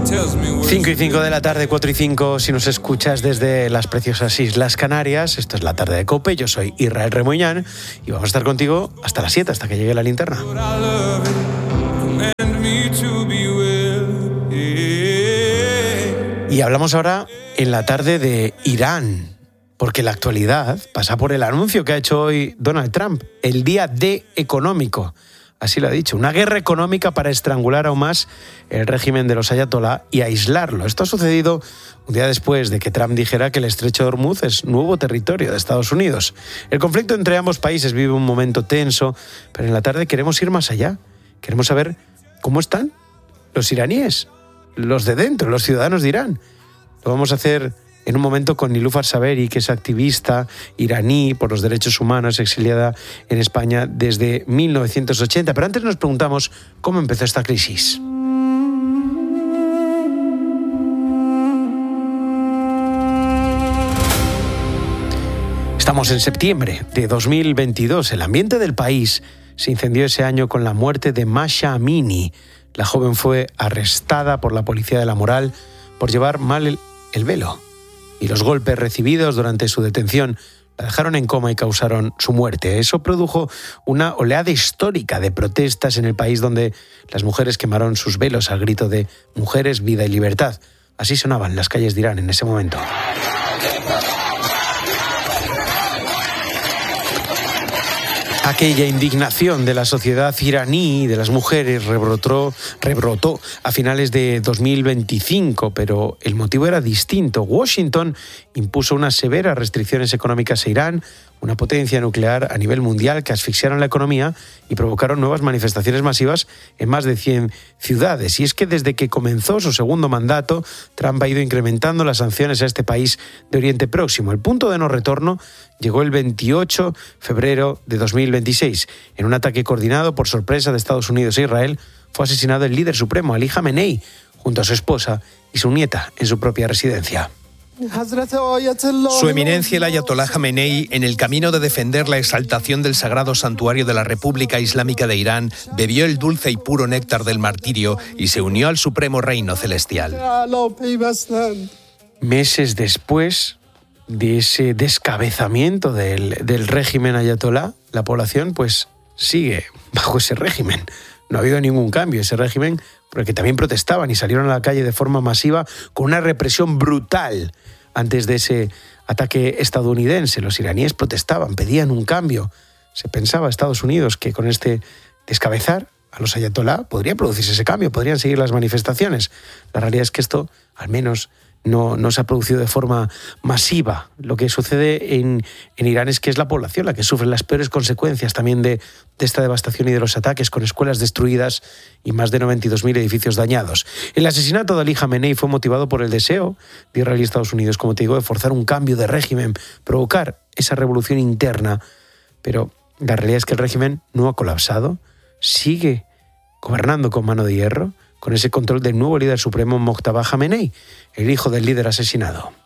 5:05 de la tarde, 4:05 si nos escuchas desde las preciosas Islas Canarias. Esto es La Tarde de COPE, yo soy Israel Remoñán y vamos a estar contigo hasta las 7, hasta que llegue la linterna. Y hablamos ahora en la tarde de Irán, porque la actualidad pasa por el anuncio que ha hecho hoy Donald Trump, el día D económico. Así lo ha dicho, una guerra económica para estrangular aún más el régimen de los ayatolá y aislarlo. Esto ha sucedido un día después de que Trump dijera que el estrecho de Hormuz es nuevo territorio de Estados Unidos. El conflicto entre ambos países vive un momento tenso, pero en la tarde queremos ir más allá. Queremos saber cómo están los iraníes, los de dentro, los ciudadanos de Irán. Lo vamos a hacer en un momento con Niloufar Saberi, que es activista iraní por los derechos humanos, exiliada en España desde 1980. Pero antes nos preguntamos cómo empezó esta crisis. Estamos en septiembre de 2022. El ambiente del país se incendió ese año con la muerte de Mahsa Amini. La joven fue arrestada por la policía de la moral por llevar mal el velo. Y los golpes recibidos durante su detención la dejaron en coma y causaron su muerte. Eso produjo una oleada histórica de protestas en el país, donde las mujeres quemaron sus velos al grito de «Mujeres, vida y libertad». Así sonaban las calles de Irán en ese momento. Aquella indignación de la sociedad iraní y de las mujeres rebrotó a finales de 2025, pero el motivo era distinto. Washington impuso unas severas restricciones económicas a Irán, una potencia nuclear a nivel mundial, que asfixiaron la economía y provocaron nuevas manifestaciones masivas en más de 100 ciudades. Y es que desde que comenzó su segundo mandato, Trump ha ido incrementando las sanciones a este país de Oriente Próximo. El punto de no retorno llegó el 28 de febrero de 2026. En un ataque coordinado por sorpresa de Estados Unidos e Israel, fue asesinado el líder supremo, Ali Jamenei, junto a su esposa y su nieta en su propia residencia. Su eminencia el ayatolá Jamenei, en el camino de defender la exaltación del sagrado santuario de la República Islámica de Irán, bebió el dulce y puro néctar del martirio y se unió al supremo reino celestial. Meses después de ese descabezamiento del régimen ayatolá, la población pues sigue bajo ese régimen. No ha habido ningún cambio. Ese régimen, porque también protestaban y salieron a la calle de forma masiva con una represión brutal antes de ese ataque estadounidense. Los iraníes protestaban, pedían un cambio. Se pensaba Estados Unidos que con este descabezar a los ayatolá podría producirse ese cambio, podrían seguir las manifestaciones. La realidad es que esto, al menos, no se ha producido de forma masiva. Lo que sucede en Irán es que es la población la que sufre las peores consecuencias también de esta devastación y de los ataques, con escuelas destruidas y más de 92.000 edificios dañados. El asesinato de Ali Jamenei fue motivado por el deseo de Israel y Estados Unidos, como te digo, de forzar un cambio de régimen, provocar esa revolución interna. Pero la realidad es que el régimen no ha colapsado, sigue gobernando con mano de hierro, con ese control del nuevo líder supremo Mojtaba Jamenei, el hijo del líder asesinado.